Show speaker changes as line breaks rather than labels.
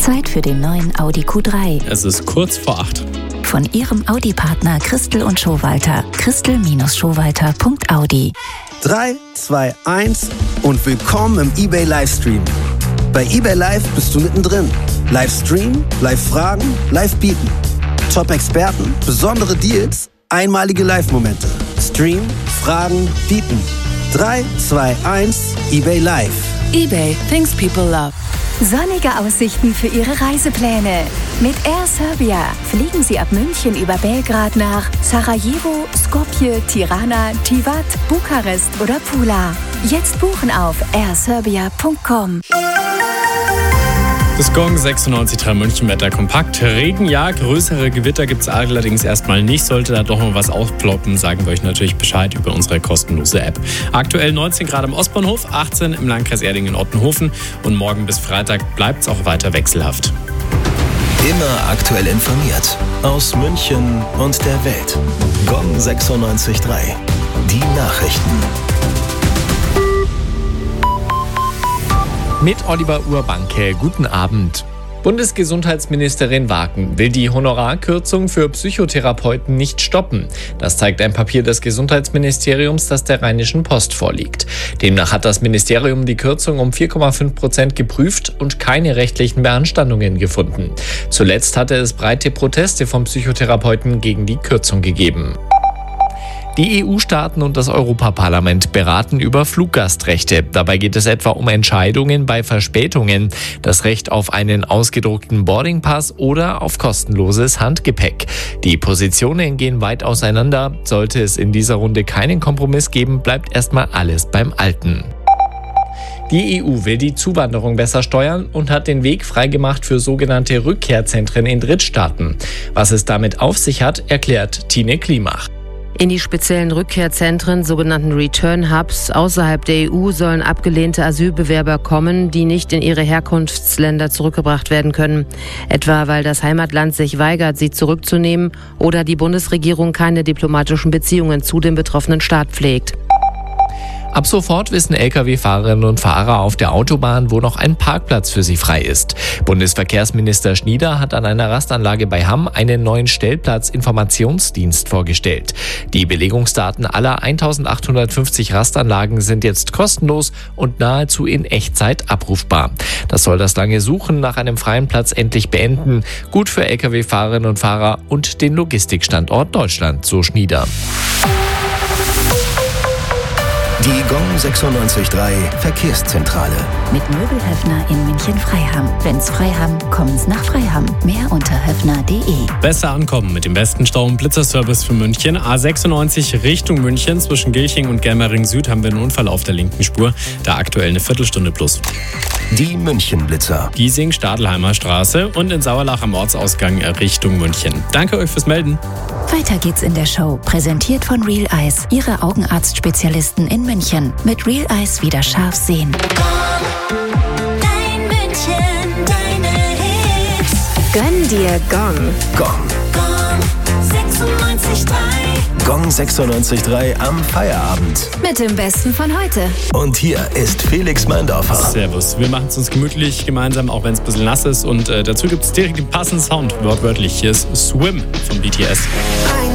Zeit für den neuen Audi Q3.
Es ist kurz vor 8.
Von Ihrem Audi-Partner Christel und Schowalter. Christel-Schowalter.audi.
3, 2, 1 und willkommen im eBay Livestream. Bei eBay Live bist du mittendrin. Livestream, Live-Fragen, Live-Bieten. Top-Experten, besondere Deals, einmalige Live-Momente. Stream, Fragen, Bieten. 3, 2, 1, eBay Live.
eBay, things people love.
Sonnige Aussichten für Ihre Reisepläne. Mit Air Serbia fliegen Sie ab München über Belgrad nach Sarajevo, Skopje, Tirana, Tivat, Bukarest oder Pula. Jetzt buchen auf airserbia.com.
Das Gong 96.3 München Wetter kompakt. Regen, ja, größere Gewitter gibt es allerdings erstmal nicht. Sollte da doch mal was aufploppen, sagen wir euch natürlich Bescheid über unsere kostenlose App. Aktuell 19 Grad im Ostbahnhof, 18 im Landkreis Erdingen-Ottenhofen und morgen bis Freitag bleibt es auch weiter wechselhaft.
Immer aktuell informiert aus München und der Welt. Gong 96.3. Die Nachrichten.
Mit Oliver Urbanke. Guten Abend. Bundesgesundheitsministerin Waken will die Honorarkürzung für Psychotherapeuten nicht stoppen. Das zeigt ein Papier des Gesundheitsministeriums, das der Rheinischen Post vorliegt. Demnach hat das Ministerium die Kürzung um 4,5% geprüft und keine rechtlichen Beanstandungen gefunden. Zuletzt hatte es breite Proteste von Psychotherapeuten gegen die Kürzung gegeben. Die EU-Staaten und das Europaparlament beraten über Fluggastrechte. Dabei geht es etwa um Entscheidungen bei Verspätungen, das Recht auf einen ausgedruckten Boardingpass oder auf kostenloses Handgepäck. Die Positionen gehen weit auseinander. Sollte es in dieser Runde keinen Kompromiss geben, bleibt erstmal alles beim Alten. Die EU will die Zuwanderung besser steuern und hat den Weg freigemacht für sogenannte Rückkehrzentren in Drittstaaten. Was es damit auf sich hat, erklärt Tine Klimach.
In die speziellen Rückkehrzentren, sogenannten Return Hubs, außerhalb der EU sollen abgelehnte Asylbewerber kommen, die nicht in ihre Herkunftsländer zurückgebracht werden können. Etwa weil das Heimatland sich weigert, sie zurückzunehmen oder die Bundesregierung keine diplomatischen Beziehungen zu dem betroffenen Staat pflegt.
Ab sofort wissen Lkw-Fahrerinnen und Fahrer auf der Autobahn, wo noch ein Parkplatz für sie frei ist. Bundesverkehrsminister Schnieder hat an einer Rastanlage bei Hamm einen neuen Stellplatzinformationsdienst vorgestellt. Die Belegungsdaten aller 1850 Rastanlagen sind jetzt kostenlos und nahezu in Echtzeit abrufbar. Das soll das lange Suchen nach einem freien Platz endlich beenden. Gut für Lkw-Fahrerinnen und Fahrer und den Logistikstandort Deutschland, so Schnieder.
Die Gong 96.3 Verkehrszentrale.
Mit Möbelhöfner in München-Freiham. Wenn's Freiham, kommen's nach Freiham. Mehr unter höfner.de.
Besser ankommen mit dem besten Stau- und Blitzerservice für München. A96 Richtung München. Zwischen Gilching und Germering Süd haben wir einen Unfall auf der linken Spur. Da aktuell eine Viertelstunde plus.
Die München-Blitzer.
Giesing-Stadelheimer Straße und in Sauerlach am Ortsausgang Richtung München. Danke euch fürs Melden.
Weiter geht's in der Show. Präsentiert von Real Eyes. Ihre Augenarztspezialisten in München. Mit Real Eyes wieder scharf sehen.
Dein München, deine Hits.
Gönn dir Gong.
Gong.
Gong 96.3.
Gong 96.3 am Feierabend.
Mit dem Besten von heute.
Und hier ist Felix Meindorfer.
Servus. Wir machen es uns gemütlich gemeinsam, auch wenn es ein bisschen nass ist. Und dazu gibt es direkt den passenden Sound, wortwörtlich. Hier ist Swim von BTS.